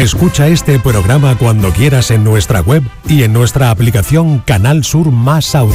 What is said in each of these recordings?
Escucha este programa cuando quieras en nuestra web y en nuestra aplicación Canal Sur Más Audio.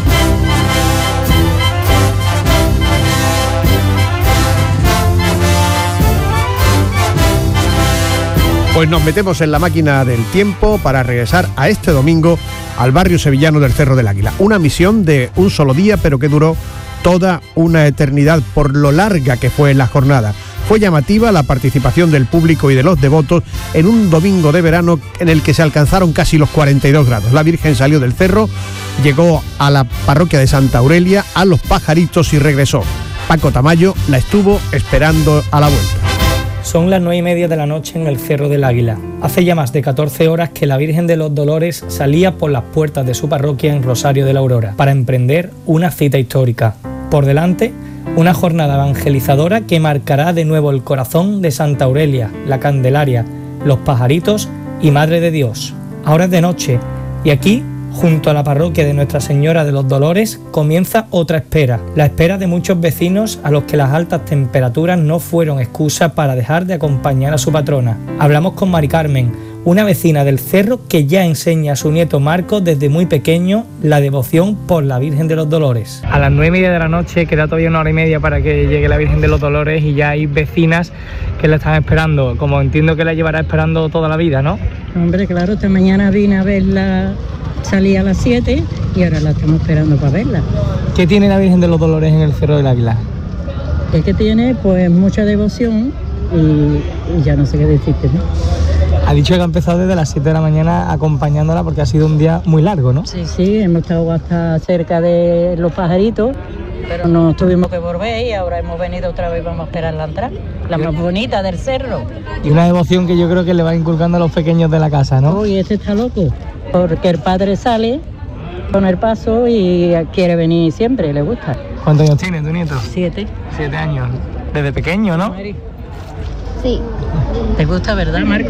Pues nos metemos en la máquina del tiempo para regresar a este domingo al barrio sevillano del Cerro del Águila. Una misión de un solo día, pero que duró toda una eternidad por lo larga que fue la jornada. Fue llamativa la participación del público y de los devotos en un domingo de verano en el que se alcanzaron casi los 42 grados. La Virgen salió del cerro, llegó a la parroquia de Santa Aurelia, a Los Pajaritos y regresó. Paco Tamayo la estuvo esperando a la vuelta. Son las 9:30 de la noche en el Cerro del Águila. Hace ya más de 14 horas que la Virgen de los Dolores salía por las puertas de su parroquia en Rosario de la Aurora para emprender una cita histórica. Por delante, una jornada evangelizadora que marcará de nuevo el corazón de Santa Aurelia, la Candelaria, Los Pajaritos y Madre de Dios. Ahora es de noche y aquí, junto a la parroquia de Nuestra Señora de los Dolores, comienza otra espera, la espera de muchos vecinos a los que las altas temperaturas no fueron excusa para dejar de acompañar a su patrona. Hablamos con Mari Carmen, una vecina del cerro que ya enseña a su nieto Marco desde muy pequeño la devoción por la Virgen de los Dolores. A las 9:30 de la noche queda todavía 1 hora y media para que llegue la Virgen de los Dolores y ya hay vecinas que la están esperando, como entiendo que la llevará esperando toda la vida, ¿no? Hombre, claro, esta mañana vine a verla, salí a las 7 y ahora la estamos esperando para verla. ¿Qué tiene la Virgen de los Dolores en el Cerro del Águila? Es que tiene pues mucha devoción y ya no sé qué decirte, ¿no? Ha dicho que ha empezado desde las 7 de la mañana acompañándola porque ha sido un día muy largo, ¿no? Sí, hemos estado hasta cerca de Los Pajaritos, pero nos tuvimos que volver y ahora hemos venido otra vez, vamos a esperarla entrar, la más bonita del cerro. Y una devoción que yo creo que le va inculcando a los pequeños de la casa, ¿no? Uy, este está loco, porque el padre sale con el paso y quiere venir siempre, le gusta. ¿Cuántos años tiene tu nieto? 7. 7 años. Desde pequeño, ¿no? Sí. ¿Te gusta, verdad, Marco?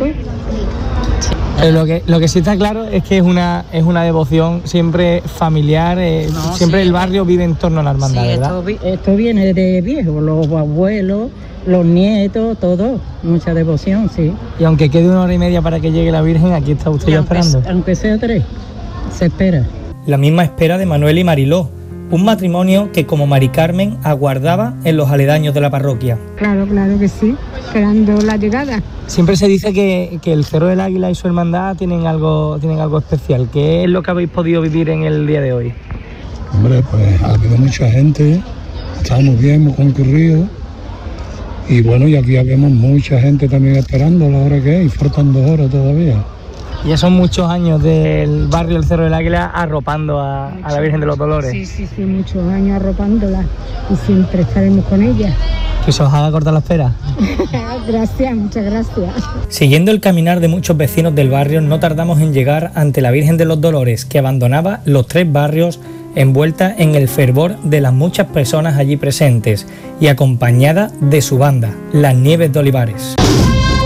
Sí. Lo que sí está claro es que es una devoción siempre familiar, siempre el barrio vive en torno a la hermandad, sí, ¿verdad? Esto viene de viejo, los abuelos, los nietos, todo, mucha devoción, sí. Y aunque quede 1 hora y media para que llegue la Virgen, aquí está usted ya esperando. Aunque sea 3, se espera. La misma espera de Manuel y Mariló, un matrimonio que como Mari Carmen aguardaba en los aledaños de la parroquia. Claro que sí, esperando la llegada. Siempre se dice que el Cerro del Águila y su hermandad tienen algo especial. ¿Qué es lo que habéis podido vivir en el día de hoy? Hombre, pues ha habido mucha gente, estamos bien, hemos concurrido y bueno, y aquí habemos mucha gente también esperando la hora que es y faltan 2 horas todavía. Ya son muchos años del barrio del Cerro del Águila arropando a la Virgen de los Dolores. Sí, muchos años arropándola y siempre estaremos con ella. ¿Que se os haga cortar la espera? Gracias, muchas gracias. Siguiendo el caminar de muchos vecinos del barrio, no tardamos en llegar ante la Virgen de los Dolores, que abandonaba los 3 barrios envuelta en el fervor de las muchas personas allí presentes y acompañada de su banda, las Nieves de Olivares.